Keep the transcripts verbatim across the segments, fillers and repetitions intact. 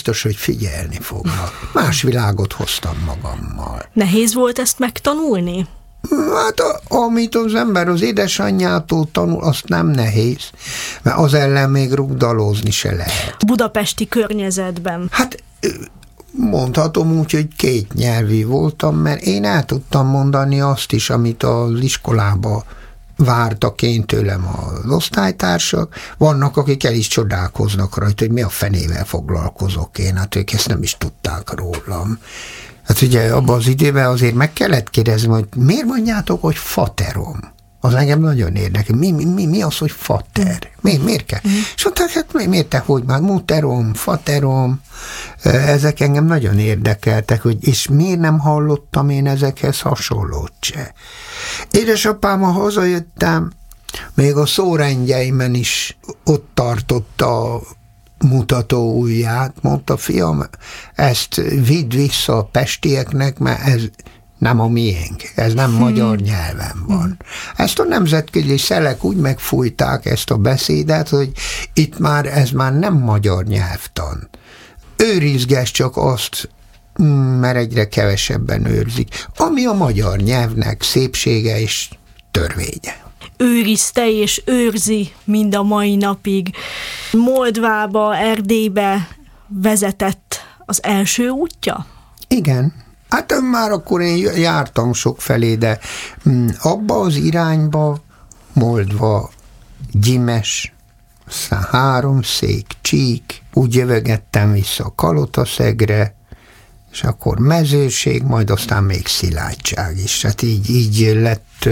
biztos, hogy figyelni fognak. Más világot hoztam magammal. Nehéz volt ezt megtanulni? Hát a, amit az ember az édesanyjától tanul, azt nem nehéz, mert az ellen még rugdalózni se lehet. Budapesti környezetben? Hát mondhatom úgy, hogy két nyelvű voltam, mert én el tudtam mondani azt is, amit az iskolába vártak én tőlem az osztálytársak. Vannak, akik el is csodálkoznak rajta, hogy mi a fenével foglalkozok én, hát ők ezt nem is tudták rólam. Hát ugye abban az időben azért meg kellett kérdezni, hogy miért mondjátok, hogy faterom? Az engem nagyon érdekel. Mi, mi, mi az, hogy fater? Mi, miért kell? Mm. És mondták, hát mi, miért te, hogy már muterom, faterom, ezek engem nagyon érdekeltek, hogy és miért nem hallottam én ezekhez hasonlót se. Édesapám, ha hazajöttem, még a szórendjeimen is ott tartotta a mutató ujját, mondta, fiam, ezt vidd vissza a pestieknek, mert ez nem a miénk, ez nem hmm. magyar nyelven van. Hmm. Ezt a nemzetközi szelek úgy megfújták ezt a beszédet, hogy itt már ez már nem magyar nyelvtan. Őrizgess csak azt, mert egyre kevesebben őrzik, ami a magyar nyelvnek szépsége és törvénye. Őrizte és őrzi mind a mai napig. Moldvába, Erdélybe vezetett az első útja? Igen. Hát már akkor én jártam sok felé, de abba az irányba Moldva, Gyimes, Háromszék, Csík, úgy jövegettem vissza Kalotaszegre, és akkor Mezőség, majd aztán még Szilágyság is. Hát így, így lett,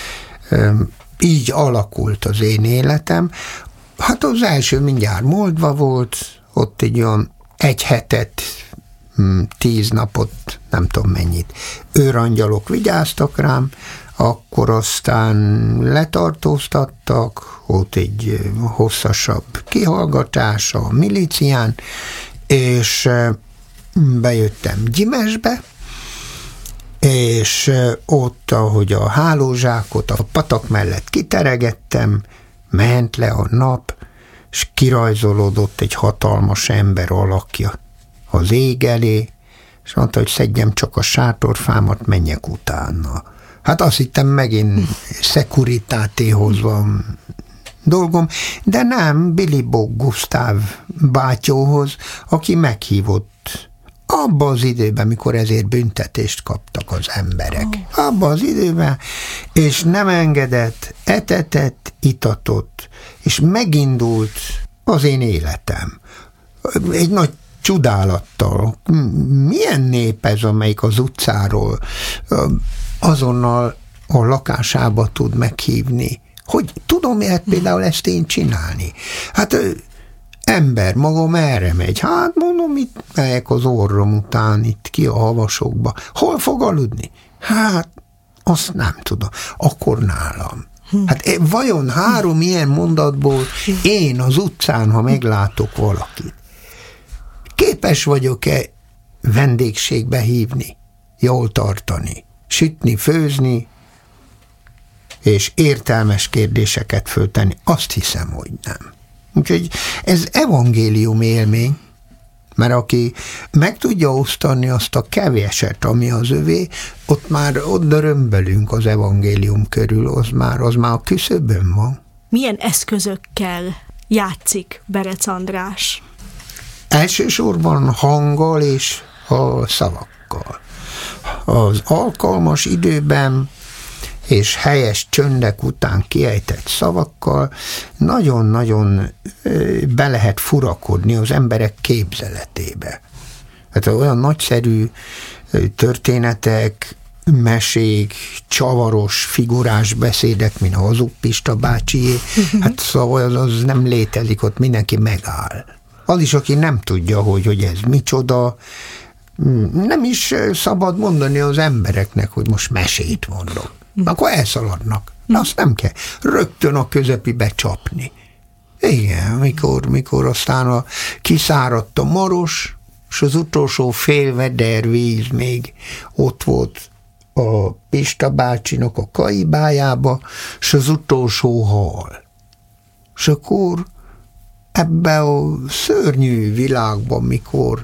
így alakult az én életem. Hát az első mindjárt Moldva volt, ott egy olyan egy hetet, tíz napot, nem tudom mennyit, őrangyalok vigyáztak rám, akkor aztán letartóztattak, ott egy hosszasabb kihallgatás a milícián, és bejöttem Gyimesbe, és ott, ahogy a hálózsákot a patak mellett kiteregettem, ment le a nap, és kirajzolódott egy hatalmas ember alakja az ég elé, és mondta, hogy szedjem csak a sátorfámat, menjek utána. Hát azt hittem, megint szekuritátéhoz van dolgom, de nem, Billy Bog Gusztáv bátyóhoz, aki meghívott abban az időben, mikor ezért büntetést kaptak az emberek. Oh. Abban az időben, és nem engedett, etetett, itatott, és megindult az én életem. Egy nagy csodálattal. Milyen nép ez, amelyik az utcáról azonnal a lakásába tud meghívni? Hogy tudom hát például ezt én csinálni? Hát ember, maga erre megy. Hát mondom, itt megyek az orrom után, itt ki a havasokba. Hol fog aludni? Hát azt nem tudom. Akkor nálam. Hát vajon három ilyen mondatból én az utcán, ha meglátok valakit, képes vagyok-e vendégségbe hívni, jól tartani, sütni, főzni, és értelmes kérdéseket föltenni? Azt hiszem, hogy nem. Úgyhogy ez evangélium élmény, mert aki meg tudja osztani azt a kevéset, ami az övé, ott már ott dörömbölünk az evangélium körül, az már, az már a küszöbön van. Milyen eszközökkel játszik Berec András? Elsősorban hanggal és a szavakkal. Az alkalmas időben és helyes csöndek után kiejtett szavakkal nagyon-nagyon be lehet furakodni az emberek képzeletébe. Hát olyan nagyszerű történetek, mesék, csavaros, figurás beszédek, mint a Hazug Pista bácsié, hát szóval az, az nem létezik, ott mindenki megáll. Az is, aki nem tudja, hogy, hogy ez micsoda, nem is szabad mondani az embereknek, hogy most mesét mondok. Akkor elszaladnak. Na, azt nem kell. Rögtön a közepibe csapni. Igen, mikor, mikor aztán a, kiszáradt a Maros, és az utolsó fél veder víz még ott volt a Pista bácsinak a kaibájába, és az utolsó hal. És akkor ebbe a szörnyű világban, mikor